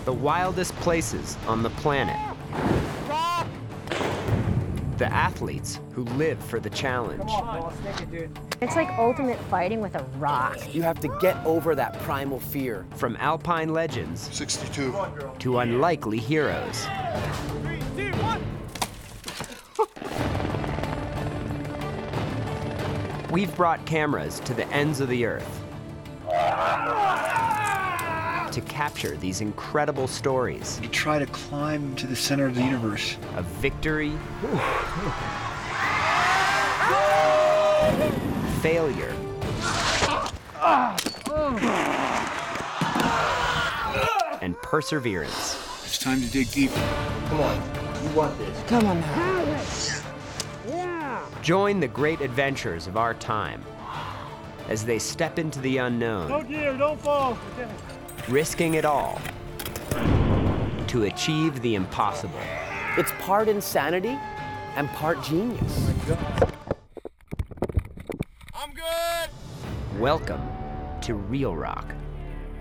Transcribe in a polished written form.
the wildest places on the planet. The athletes who live for the challenge. It's like ultimate fighting with a rock. You have to get over that primal fear. From alpine legends 62. to unlikely heroes. 3, 2, 1. We've brought cameras to the ends of the earth to capture these incredible stories You try to climb to the center of the universe. of victory, failure, and perseverance. It's time to dig deeper. Come on now. Join the great adventures of our time as they step into the unknown, Don't fall. risking it all to achieve the impossible. It's part insanity and part genius. I'm good. Welcome to Real Rock.